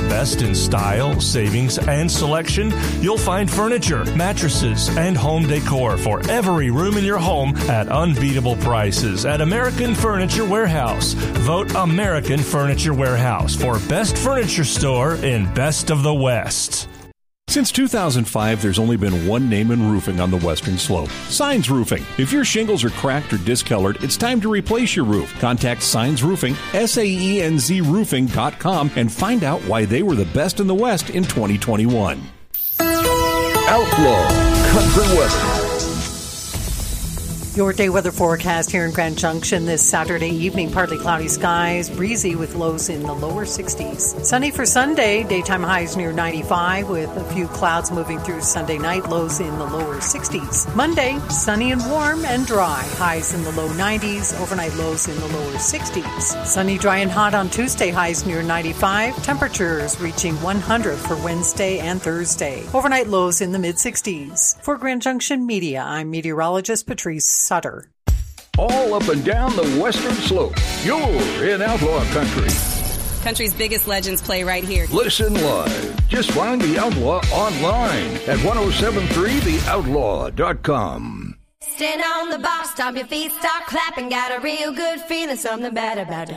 best in style, savings, and selection, you'll find furniture, mattresses, and home decor for every room in your home at unbeatable prices at American Furniture Warehouse. Vote American Furniture Warehouse for best furniture store in Best of the West. Since 2005, there's only been one name in roofing on the Western Slope, Signs Roofing. If your shingles are cracked or discolored, it's time to replace your roof. Contact Signs Roofing, SAENZroofing.com, and find out why they were the best in the West in 2021. Outlaw Country Weather. Your day weather forecast here in Grand Junction this Saturday evening. Partly cloudy skies, breezy with lows in the lower 60s. Sunny for Sunday, daytime highs near 95 with a few clouds moving through Sunday night, lows in the lower 60s. Monday, sunny and warm and dry, highs in the low 90s, overnight lows in the lower 60s. Sunny, dry and hot on Tuesday, highs near 95, temperatures reaching 100 for Wednesday and Thursday. Overnight lows in the mid-60s. For Grand Junction Media, I'm meteorologist Patrice Sutter. All up and down the Western Slope. You're in Outlaw Country. Country's biggest legends play right here. Listen live. Just find The Outlaw online at 1073theoutlaw.com. Stand on the bar, stomp your feet, start clapping. Got a real good feeling, something bad about to